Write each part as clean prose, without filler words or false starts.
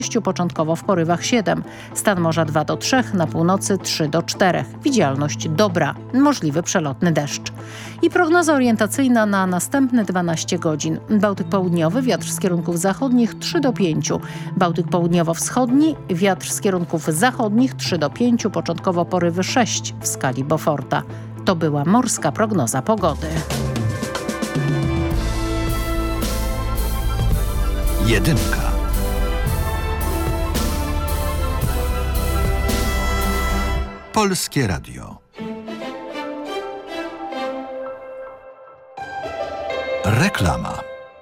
początkowo w porywach 7. Stan morza 2 do 3, na północy 3 do 4. Widzialność dobra, możliwy przelotny deszcz. I prognoza orientacyjna na następne 12 godzin. Bałtyk południowy, wiatr z kierunków zachodnich 3 do 5. Bałtyk południowo-wschodni, wiatr z kierunków zachodnich 3 do 5, początkowo porywy 6 w skali Beauforta. To była morska prognoza pogody. Jedynka. Polskie Radio. Reklama.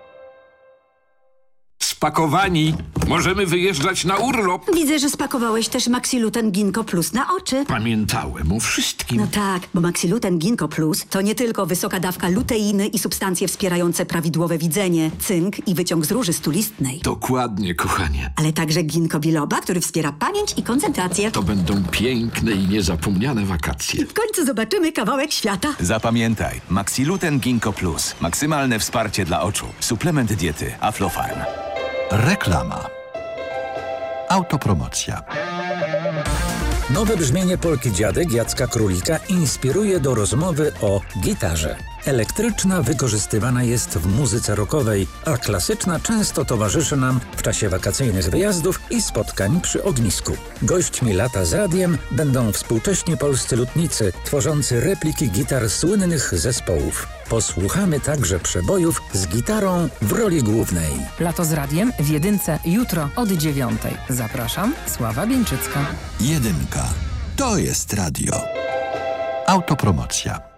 Spakowani. Możemy wyjeżdżać na urlop. Widzę, że spakowałeś też Maxiluten Ginkgo Plus na oczy. Pamiętałem o wszystkim. No tak, bo Maxiluten Ginkgo Plus to nie tylko wysoka dawka luteiny i substancje wspierające prawidłowe widzenie, cynk i wyciąg z róży stulistnej. Dokładnie, kochanie. Ale także ginkgo biloba, który wspiera pamięć i koncentrację. To będą piękne i niezapomniane wakacje. W końcu zobaczymy kawałek świata. Zapamiętaj, Maxiluten Ginkgo Plus. Maksymalne wsparcie dla oczu. Suplement diety Aflofarm. Reklama. Autopromocja. Nowe brzmienie Polki Dziadek Jacka Królika inspiruje do rozmowy o gitarze. Elektryczna wykorzystywana jest w muzyce rockowej, a klasyczna często towarzyszy nam w czasie wakacyjnych wyjazdów i spotkań przy ognisku. Gośćmi lata z radiem będą współcześni polscy lutnicy, tworzący repliki gitar słynnych zespołów. Posłuchamy także przebojów z gitarą w roli głównej. Lato z radiem w Jedynce jutro od 9. Zapraszam, Sława Bieńczycka. Jedynka. To jest radio. Autopromocja.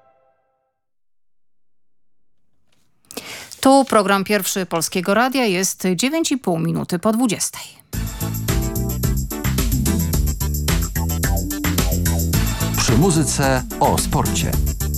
Tu program pierwszy Polskiego Radia, jest 9,5 minuty po 20. Przy muzyce o sporcie.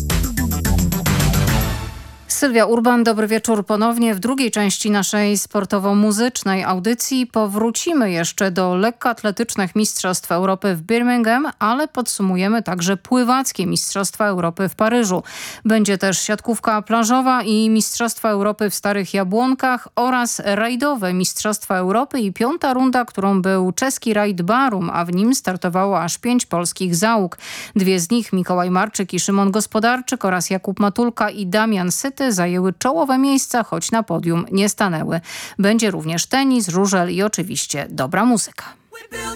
Sylwia Urban, dobry wieczór ponownie. W drugiej części naszej sportowo-muzycznej audycji powrócimy jeszcze do lekkoatletycznych Mistrzostw Europy w Birmingham, ale podsumujemy także pływackie Mistrzostwa Europy w Paryżu. Będzie też siatkówka plażowa i Mistrzostwa Europy w Starych Jabłonkach oraz rajdowe Mistrzostwa Europy i 5. runda, którą był czeski rajd Barum, a w nim startowało aż 5 polskich załóg. 2 z nich, Mikołaj Marczyk i Szymon Gospodarczyk oraz Jakub Matulka i Damian Syty, zajęły czołowe miejsca, choć na podium nie stanęły. Będzie również tenis, żużel i oczywiście dobra muzyka.